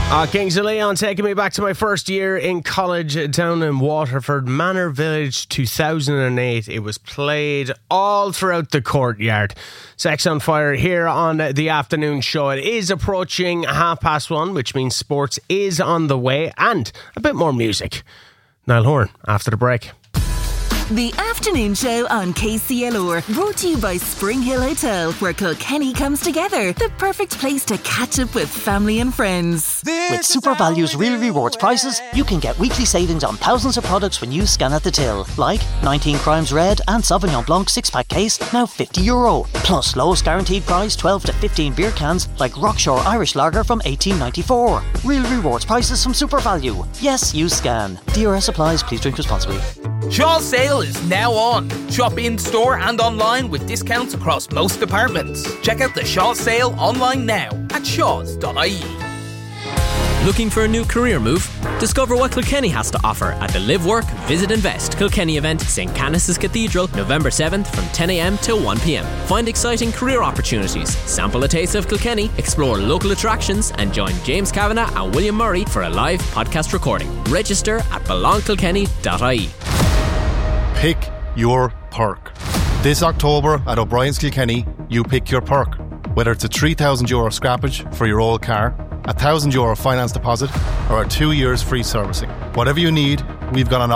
Kings of Leon taking me back to my first year in college down in Waterford, Manor Village 2008. It was played all throughout the courtyard. Sex on Fire here on the afternoon show. It is approaching 1:30, which means sports is on the way and a bit more music. Niall Horan after the break. The afternoon show on KCLR, brought to you by Spring Hill Hotel, where Kilkenny comes together. The perfect place to catch up with family and friends. With SuperValue's Real Rewards prices, you can get weekly savings on thousands of products when you scan at the till. Like 19 Crimes Red and Sauvignon Blanc 6-pack case, now €50. Plus lowest guaranteed price 12 to 15 beer cans like Rockshore Irish Lager from 1894. Real Rewards prices from SuperValue. Yes, you scan. DRS applies. Please drink responsibly. Shaw's sale is now on. Shop in store and online with discounts across most departments. Check out the Shaw sale online now at shaws.ie. Looking for a new career move? Discover what Kilkenny has to offer at the Live Work Visit Invest Kilkenny event, St. Canice's Cathedral, November 7th from 10am till 1pm. Find exciting career opportunities, sample a taste of Kilkenny, explore local attractions and join James Kavanagh and William Murray for a live podcast recording. Register at belongkilkenny.ie. Pick your perk. This October at O'Brien's Kilkenny, you pick your perk. Whether it's a €3,000 scrappage for your old car, a €1,000 finance deposit, or a 2 years free servicing. Whatever you need, we've got an